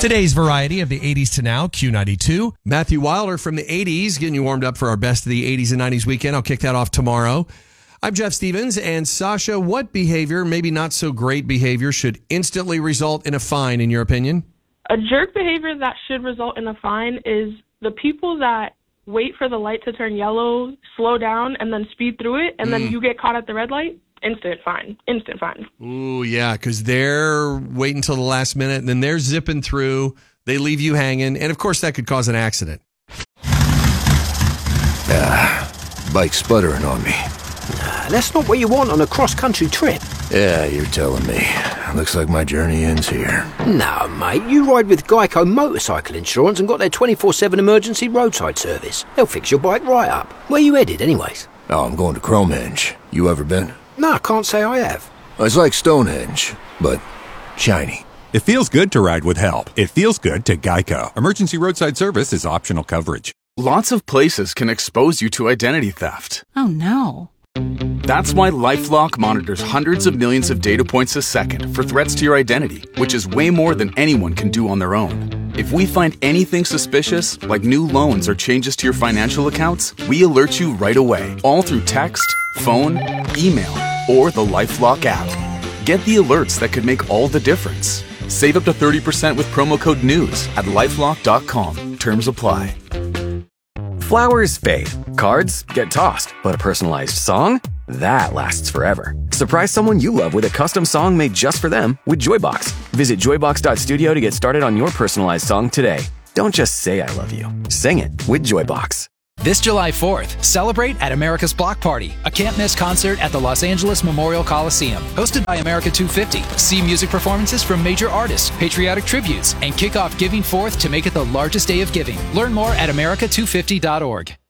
Today's variety of the 80s to now, Q92. Matthew Wilder from the 80s, getting you warmed up for our Best of the 80s and 90s weekend. I'll kick that off tomorrow. I'm Jeff Stevens, and Sasha, what behavior, maybe not so great behavior, should instantly result in a fine, in your opinion? A jerk behavior that should result in a fine is the people that wait for the light to turn yellow, slow down, and then speed through it, and then you get caught at the red light. Instant fine. Instant fine. Ooh, yeah, because they're waiting until the last minute, and then they're zipping through. They leave you hanging, and of course that could cause an accident. Bike sputtering on me. That's not what you want on a cross-country trip. Yeah, you're telling me. Looks like my journey ends here. No, mate, you ride with Geico Motorcycle Insurance and got their 24/7 emergency roadside service. They'll fix your bike right up. Where you headed, anyways? Oh, I'm going to Cromehenge. You ever been? No, I can't say I have. It's like Stonehenge, but shiny. It feels good to ride with help. It feels good to Geico. Emergency roadside service is optional coverage. Lots of places can expose you to identity theft. Oh, no. That's why LifeLock monitors hundreds of millions of data points a second for threats to your identity, which is way more than anyone can do on their own. If we find anything suspicious, like new loans or changes to your financial accounts, we alert you right away, all through text, phone, email, or the LifeLock app. Get the alerts that could make all the difference. Save up to 30% with promo code NEWS at lifelock.com. Terms apply. Flowers fade. Cards get tossed. But a personalized song? That lasts forever. Surprise someone you love with a custom song made just for them with Joybox. Visit joybox.studio to get started on your personalized song today. Don't just say I love you. Sing it with Joybox. This July 4th, celebrate at America's Block Party, a can't-miss concert at the Los Angeles Memorial Coliseum. Hosted by America 250. See music performances from major artists, patriotic tributes, and kick off Giving 4th to make it the largest day of giving. Learn more at america250.org.